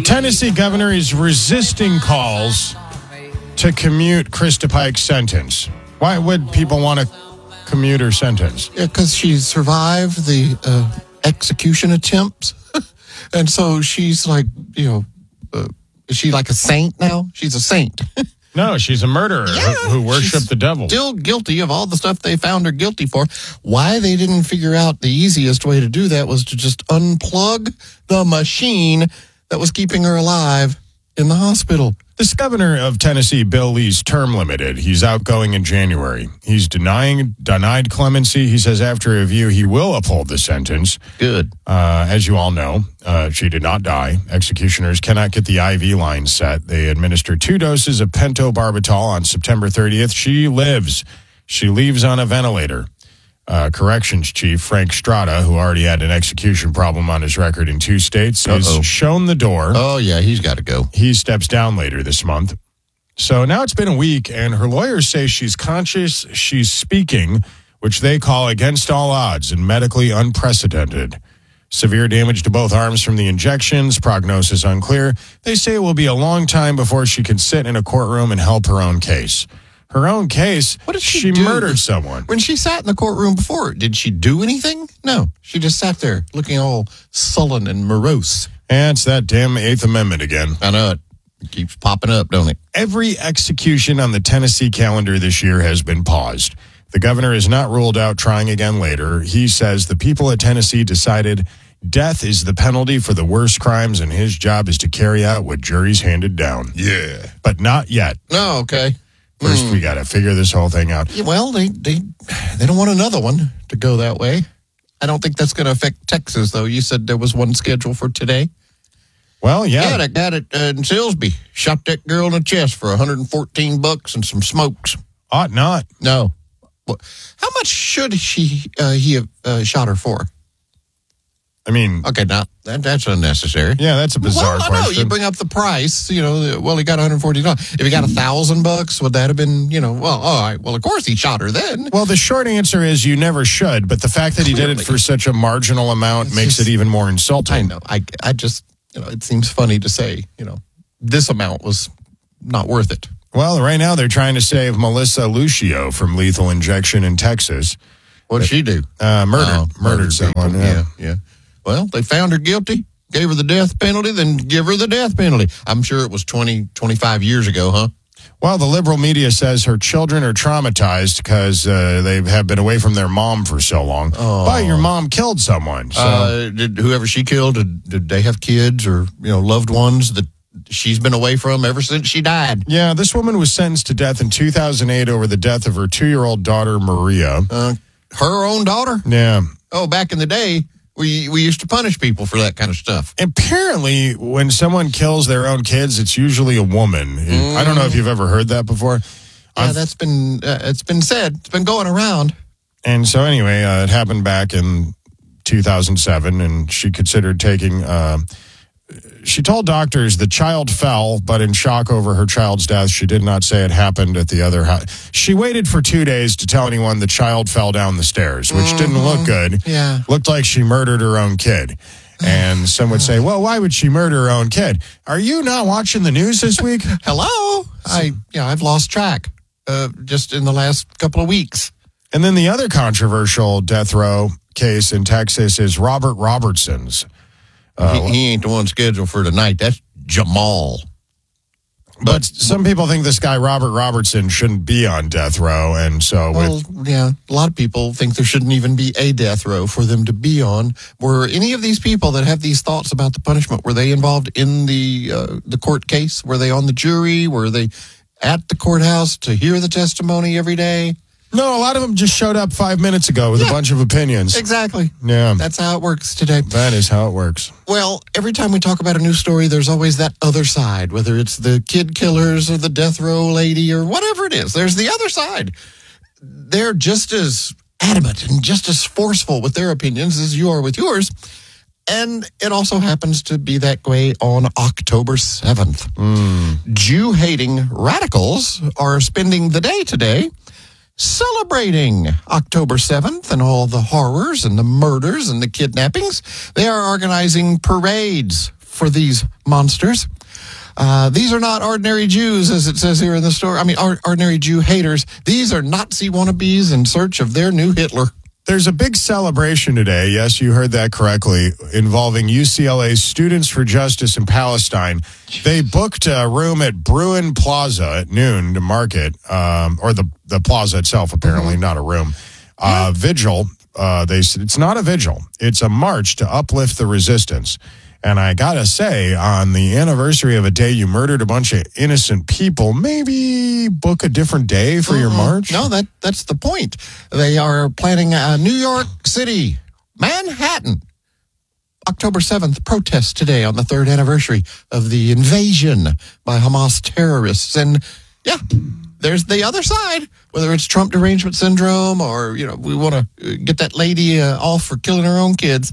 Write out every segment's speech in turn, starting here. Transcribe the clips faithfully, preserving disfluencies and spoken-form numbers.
Tennessee governor is resisting calls to commute Krista Pike's sentence. Why would people want to commute her sentence? Yeah, because she survived the uh, execution attempts. And so she's like, you know, uh, is she like a saint now? She's a saint. No, she's a murderer Yeah, who, who worshiped the devil. Still guilty of all the stuff they found her guilty for. Why they didn't figure out the easiest way to do that was to just unplug the machine that was keeping her alive in the hospital. This governor of Tennessee, Bill Lee's term limited. He's outgoing in January. He's denying denied clemency. He says after review, he will uphold the sentence. Good. Uh, as you all know, uh, she did not die. Executioners cannot get the I V line set. They administered two doses of pentobarbital on September thirtieth. She lives. She leaves on a ventilator. Uh, corrections chief Frank Strada, who already had an execution problem on his record in two states, Uh-oh. is shown the door. Oh, yeah, he's got to go. He steps down later this month. So now it's been a week, and her lawyers say she's conscious, she's speaking, which they call against all odds and medically unprecedented. Severe damage to both arms from the injections, prognosis unclear. They say it will be a long time before she can sit in a courtroom and help her own case. Her own case, What did she she do? murdered someone. When she sat in the courtroom before, did she do anything? No. She just sat there looking all sullen and morose. And it's that damn Eighth Amendment again. I know it. It keeps popping up, don't it? Every execution on the Tennessee calendar this year has been paused. The governor has not ruled out trying again later. He says the people of Tennessee decided death is the penalty for the worst crimes, and his job is to carry out what juries handed down. Yeah. But not yet. Oh, okay. First, Mm. we got to figure this whole thing out. Yeah, well, they, they they don't want another one to go that way. I don't think that's going to affect Texas, though. You said there was one scheduled for today. Well, yeah. Yeah, that guy at, uh, in Silsby shot that girl in the chest for one hundred fourteen bucks and some smokes. Ought not. No. What, how much should she uh, he have uh, shot her for? I mean, Okay, now that, that's unnecessary. yeah, that's a bizarre well, I know. question. You bring up the price, you know, well, he got one hundred forty dollars. If he got a thousand bucks, would that have been, you know, well, all right. Well, of course he shot her then. Well, the short answer is you never should, but the fact that he did it Clearly. for such a marginal amount It's makes just- it even more insulting. I know. I, I just, you know, it seems funny to say, you know, this amount was not worth it. Well, right now they're trying to save Melissa Lucio from lethal injection in Texas. What did she do? Uh, murdered, Oh, murdered someone. people. Yeah. yeah, yeah. Well, they found her guilty, gave her the death penalty, then give her the death penalty. I'm sure it was twenty, twenty-five years ago, huh? Well, the liberal media says her children are traumatized because uh, they have been away from their mom for so long. Oh. But your mom killed someone. So. Uh, did whoever she killed, did, did they have kids or, you know, loved ones that she's been away from ever since she died? yeah, this woman was sentenced to death in two thousand eight over the death of her two-year-old daughter, Maria. Uh, her own daughter? Yeah. Oh, back in the day, we we used to punish people for that kind of stuff. Apparently, when someone kills their own kids, it's usually a woman. I don't know if you've ever heard that before. Yeah, I've- that's been uh, it's been said. It's been going around. And so anyway, uh, it happened back in two thousand seven, and she considered taking, uh, she told doctors the child fell, but in shock over her child's death, she did not say it happened at the other house. She waited for two days to tell anyone the child fell down the stairs, which didn't look good. Yeah. Looked like she murdered her own kid. And some would say, well, why would she murder her own kid? Are you not watching the news this week? Hello? I yeah, I've lost track uh, just in the last couple of weeks. And then the other controversial death row case in Texas is Robert Robertson's. Uh, he, he ain't the one scheduled for tonight. That's Jamal. but some people think this guy, Robert Robertson, shouldn't be on death row. And so, Well, with, yeah, a lot of people think there shouldn't even be a death row for them to be on. Were any of these people that have these thoughts about the punishment, were they involved in the uh, the court case? Were they on the jury? Were they at the courthouse to hear the testimony every day? no, a lot of them just showed up five minutes ago with Yeah. a bunch of opinions. Exactly. Yeah, That's how it works today. that is how it works. Well, every time we talk about a news story, there's always that other side, whether it's the kid killers or the death row lady or whatever it is. There's the other side. They're just as adamant and just as forceful with their opinions as you are with yours. And it also happens to be that way on October seventh. Jew-hating radicals are spending the day today celebrating October seventh and all the horrors and the murders and the kidnappings. They are organizing parades, for these monsters. Uh, these are not ordinary Jews, as it says here in the story. I mean, or, ordinary Jew haters. These are Nazi wannabes in search of their new Hitler. There's a big celebration today, yes, you heard that correctly, involving U C L A's Students for Justice in Palestine. They booked a room at Bruin Plaza at noon to mark it, um, or the, the plaza itself, apparently, mm-hmm. not a room. Uh, vigil, uh, they it's not a vigil. It's a march to uplift the resistance. And I gotta say, on the anniversary of a day you murdered a bunch of innocent people, maybe book a different day for mm-hmm. your march? No, that that's the point. They are planning a New York City, Manhattan, October seventh protest today on the third anniversary of the invasion by Hamas terrorists. And yeah, there's the other side, whether it's Trump derangement syndrome or, you know, we want to get that lady uh, off for killing her own kids.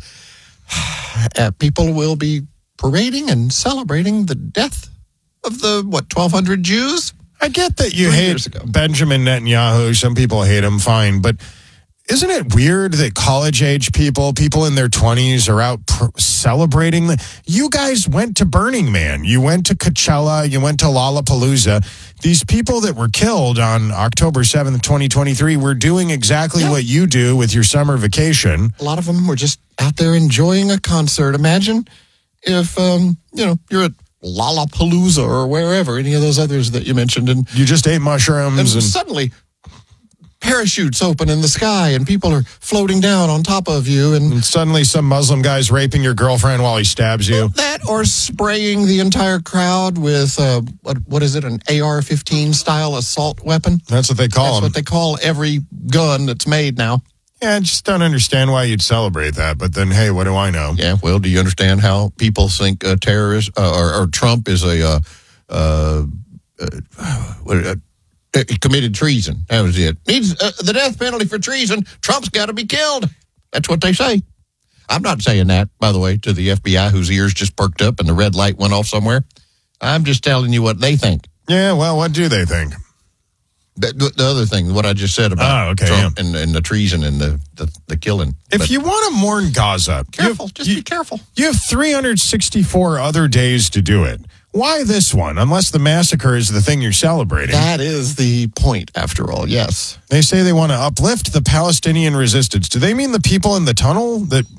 Uh, people will be parading and celebrating the death of the, what, twelve hundred Jews? I get that you hate Benjamin Netanyahu. Some people hate him, fine. But isn't it weird that college-age people, people in their twenties, are out pr- celebrating? The, you guys went to Burning Man. You went to Coachella. You went to Lollapalooza. These people that were killed on October seventh, twenty twenty-three, were doing exactly yeah. what you do with your summer vacation. A lot of them were just out there enjoying a concert. Imagine if, um, you know, you're at Lollapalooza or wherever, any of those others that you mentioned. And you just ate mushrooms. And, and suddenly, parachutes open in the sky and people are floating down on top of you. And, and suddenly some Muslim guy's raping your girlfriend while he stabs you. That or spraying the entire crowd with, uh, what, what is it, an A R fifteen style assault weapon? That's what they call That's them. what they call every gun that's made now. Yeah, I just don't understand why you'd celebrate that. But then, hey, what do I know? Yeah, well, do you understand how people think uh, terrorist uh, or, or Trump is a uh, uh, uh, what, uh, committed treason? That was it. Needs uh, the death penalty for treason. Trump's got to be killed. That's what they say. I'm not saying that, by the way, to the F B I whose ears just perked up and the red light went off somewhere. I'm just telling you what they think. Yeah, well, what do they think? The, the other thing, what I just said about oh, okay, Trump yeah. and, and the treason and the, the, the killing. If but you want to mourn Gaza, careful, you, just you, be careful. You have three hundred sixty-four other days to do it. Why this one, unless the massacre is the thing you're celebrating? That is the point, after all, yes. They say they want to uplift the Palestinian resistance. Do they mean the people in the tunnel that